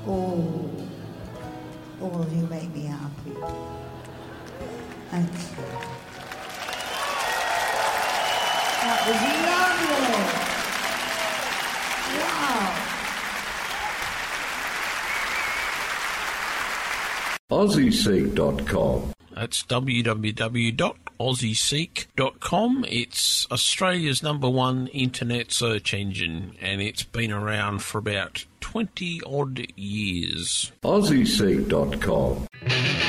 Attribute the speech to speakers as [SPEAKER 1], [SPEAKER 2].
[SPEAKER 1] Oh, you make me happy. Thank you. That
[SPEAKER 2] was lovely. Wow. AussieSeek.com.
[SPEAKER 3] That's www.aussieseek.com. It's Australia's #1 internet search engine, and it's been around for about 20-odd years.
[SPEAKER 2] AussieSeek.com.